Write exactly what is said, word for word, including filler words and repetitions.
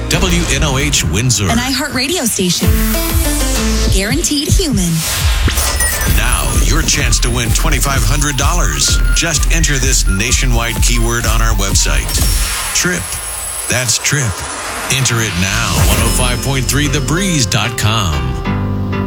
W N O H Windsor. An iHeartRadio station. Guaranteed human. Now, your chance to win twenty-five hundred dollars. Just enter this nationwide keyword on our website. Trip. That's Trip. Enter it now. one oh five point three the breeze dot com.